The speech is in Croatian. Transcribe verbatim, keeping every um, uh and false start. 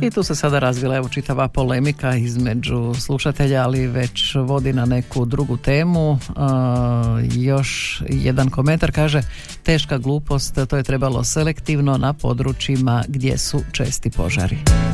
I tu se sada razvila evo čitava polemika između slušatelja, ali već vodi na neku drugu temu. Uh, još jedan komentar kaže: teška glupost, to je trebalo selektivno na područjima gdje su česti požari.